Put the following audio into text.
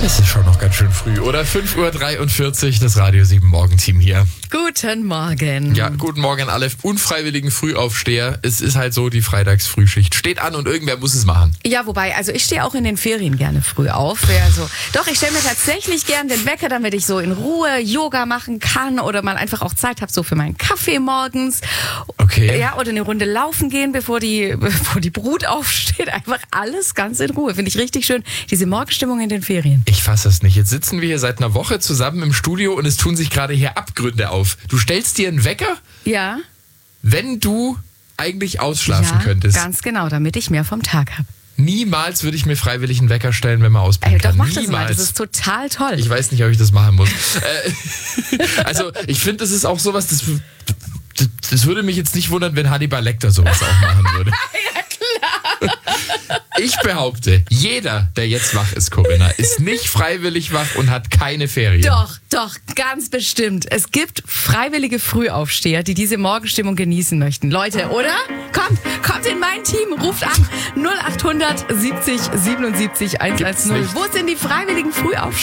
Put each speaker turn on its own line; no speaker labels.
Es ist schon noch ganz schön früh, oder? 5:43 Uhr, das Radio 7 Morgenteam hier.
Guten Morgen.
Ja, guten Morgen an alle unfreiwilligen Frühaufsteher. Es ist halt so, die Freitagsfrühschicht steht an und irgendwer muss es machen.
Ja, wobei, also ich stehe auch in den Ferien gerne früh auf. Doch, ich stelle mir tatsächlich gern den Wecker, damit ich so in Ruhe Yoga machen kann oder mal einfach auch Zeit habe so für meinen Kaffee morgens.
Okay.
Ja, oder eine Runde laufen gehen, bevor die Brut aufsteht. Einfach alles ganz in Ruhe. Finde ich richtig schön. Diese Morgenstimmung in den Ferien.
Ich fasse das nicht. Jetzt sitzen wir hier seit einer Woche zusammen im Studio und es tun sich gerade hier Abgründe auf. Du stellst dir einen Wecker,
Ja.
wenn du eigentlich ausschlafen könntest.
Ganz genau, damit ich mehr vom Tag habe.
Niemals würde ich mir freiwillig einen Wecker stellen, wenn man auspennen
Doch,
kann.
mach das mal.
Niemals.
Das ist total toll.
Ich weiß nicht, ob ich das machen muss. Also, ich finde, das ist auch sowas, das würde mich jetzt nicht wundern, wenn Hannibal Lecter sowas auch machen würde.
Ja, klar.
Ich behaupte, jeder, der jetzt wach ist, Corinna, ist nicht freiwillig wach und hat keine Ferien.
Doch, ganz bestimmt. Es gibt freiwillige Frühaufsteher, die diese Morgenstimmung genießen möchten. Leute, oder? Kommt in mein Team, ruft an 0800 70 77 110. Wo sind die freiwilligen Frühaufsteher?